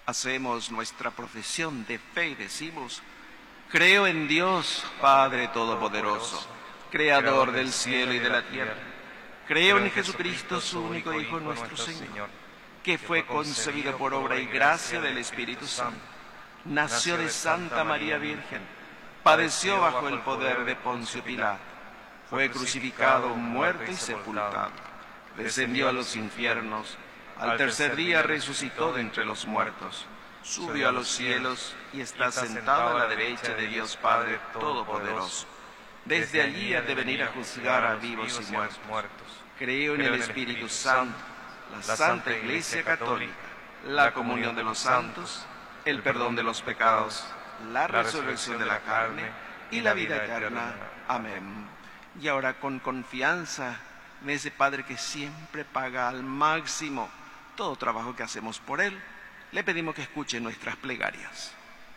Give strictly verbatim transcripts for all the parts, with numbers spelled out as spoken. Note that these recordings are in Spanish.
Hacemos nuestra profesión de fe y decimos: creo en Dios, Padre Todopoderoso, Creador del cielo y de la tierra. Creo en Jesucristo, su único Hijo, nuestro Señor, que fue concebido por obra y gracia del Espíritu Santo. Nació de Santa María Virgen, padeció bajo el poder de Poncio Pilato, fue crucificado, muerto y sepultado, descendió a los infiernos, al tercer día resucitó de entre los muertos, subió a los cielos y está sentado a la derecha de Dios Padre Todopoderoso. Desde allí ha de venir a juzgar a vivos y muertos. Creo en el Espíritu Santo, la Santa Iglesia Católica, la comunión de los santos, el perdón de los pecados, la resurrección de la carne y la vida eterna. Amén. Y ahora, con confianza en ese Padre que siempre paga al máximo todo trabajo que hacemos por Él, le pedimos que escuche nuestras plegarias.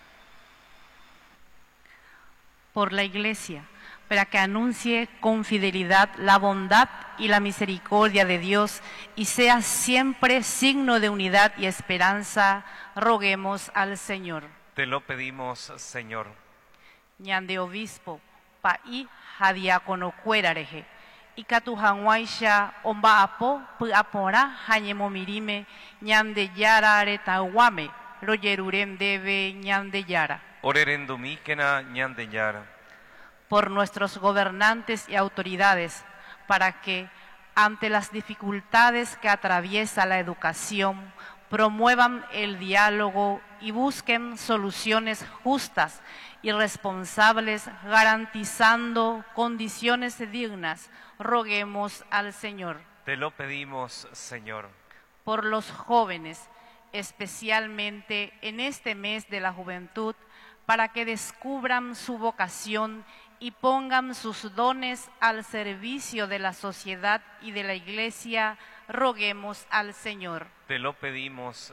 Por la Iglesia, para que anuncie con fidelidad la bondad y la misericordia de Dios y sea siempre signo de unidad y esperanza, roguemos al Señor. Te lo pedimos, Señor. Ñande obispo, pa i hadiacono cuerareje, y catujanguaisha omba apo, pu apora, hañemo mirime, ñande yara aretaguame, royeruren debe ñande yara. Orerendumíquena ñande yara. Por nuestros gobernantes y autoridades, para que, ante las dificultades que atraviesa la educación, promuevan el diálogo y busquen soluciones justas y responsables, garantizando condiciones dignas, roguemos al Señor. Te lo pedimos, Señor. Por los jóvenes, especialmente en este mes de la juventud, para que descubran su vocación y pongan sus dones al servicio de la sociedad y de la Iglesia, roguemos al Señor. Te lo pedimos,